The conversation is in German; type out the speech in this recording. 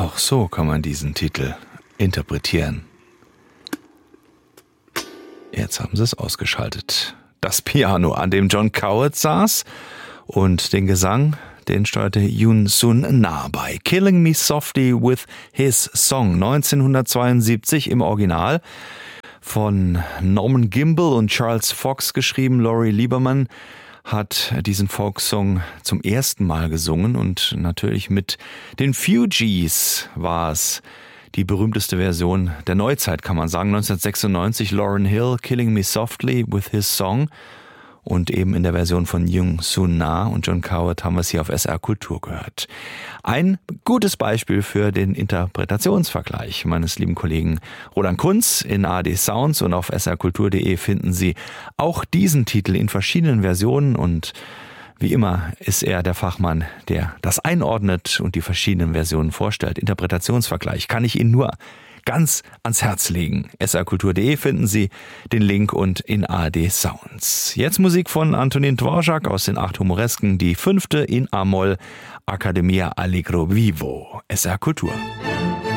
Auch so kann man diesen Titel interpretieren. Jetzt haben sie es ausgeschaltet. Das Piano, an dem John Coward saß, und den Gesang, den steuerte Yoon Sun Na bei. Killing Me Softly with His Song, 1972 im Original, von Norman Gimbel und Charles Fox geschrieben. Laurie Lieberman hat diesen Folksong zum ersten Mal gesungen, und natürlich mit den Fugees war es die berühmteste Version der Neuzeit, kann man sagen. 1996 Lauryn Hill, Killing Me Softly with His Song, und eben in der Version von Yoon Sun Na und John Coward haben wir es hier auf SR Kultur gehört. Ein gutes Beispiel für den Interpretationsvergleich meines lieben Kollegen Roland Kunz in ARD Sounds, und auf srkultur.de finden Sie auch diesen Titel in verschiedenen Versionen, und wie immer ist er der Fachmann, der das einordnet und die verschiedenen Versionen vorstellt. Interpretationsvergleich kann ich Ihnen nur ganz ans Herz legen. srkultur.de finden Sie den Link und in ARD Sounds. Jetzt Musik von Antonin Dvorak aus den 8 Humoresken, die 5. in A-Moll, Accademia Allegro Vivo. SR Kultur.